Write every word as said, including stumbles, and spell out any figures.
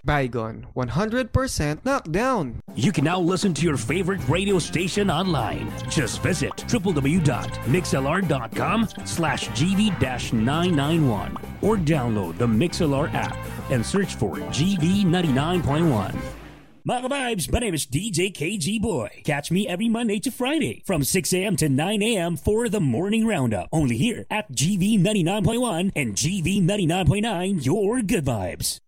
Bygone, one hundred percent knockdown. You can now listen to your favorite radio station online. Just visit www.mixlr.com slash GV-991 or download the MixLR app and search for G V ninety-nine point one. Mga vibes, my name is D J K G Boy. Catch me every Monday to Friday from six a.m. to nine a.m. for the Morning Roundup. Only here at G V ninety-nine point one and G V ninety-nine point nine, your good vibes.